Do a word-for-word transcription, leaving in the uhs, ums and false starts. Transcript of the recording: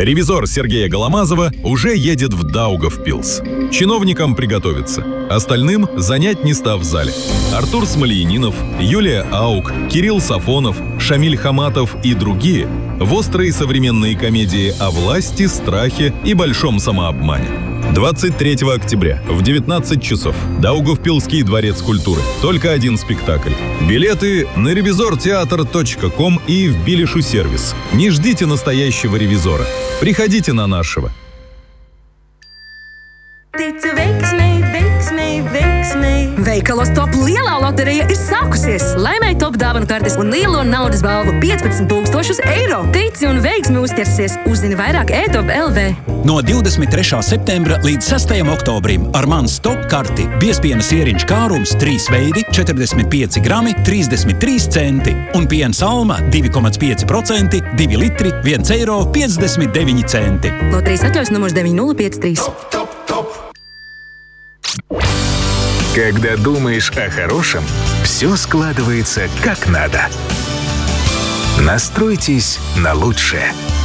Ревизор Сергея Голомазова уже едет в Даугавпилс. Чиновникам приготовиться. Остальным занять места в зале. Артур Смольянинов, Юлия Аук, Кирилл Сафонов, Шамиль Хаматов и другие в острые современные комедии о власти, страхе и большом самообмане. двадцать третьего октября в девятнадцать часов. Даугавпилский дворец культуры. Только один спектакль. Билеты на ревизортеатр точка ком и в Билишу сервис. Не ждите настоящего ревизора. Приходите на нашего. Veikalos top lielā loterija ir sākusies. Laimēji top dāvanu kartes un lielo naudas balvu piecpadsmit tūkstošus eiro. Tici un veiksmi uzķersies. Uzzini vairāk e top punkt l v. No divdesmit trešā septembra līdz sestajam oktobrim ar mans top karti biezpienas ieriņš kārums trīs veidi, četrdesmit pieci grami, trīsdesmit trīs centi un piens alma divi komats pieci procenti, divi litri, viens eiro piecdesmit deviņi centi. Loterijas atļaus numurs deviņi nulle pieci trīs. Когда думаешь о хорошем, все складывается как надо. Настройтесь на лучшее.